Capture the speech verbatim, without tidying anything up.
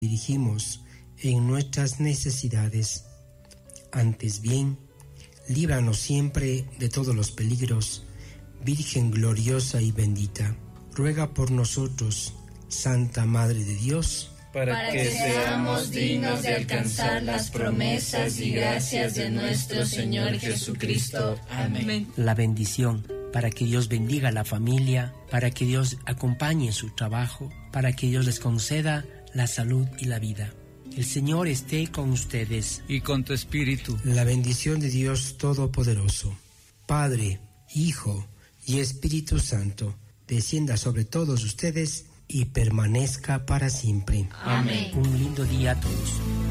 dirigimos en nuestras necesidades. Antes bien, líbranos siempre de todos los peligros, Virgen gloriosa y bendita. Ruega por nosotros, Santa Madre de Dios, para, para que seamos dignos de alcanzar las promesas y gracias de nuestro Señor Jesucristo. Amén. La bendición, para que Dios bendiga a la familia, para que Dios acompañe su trabajo, para que Dios les conceda la salud y la vida. El Señor esté con ustedes. Y con tu espíritu. La bendición de Dios Todopoderoso, Padre, Hijo y Espíritu Santo, descienda sobre todos ustedes y permanezca para siempre. Amén. Un lindo día a todos.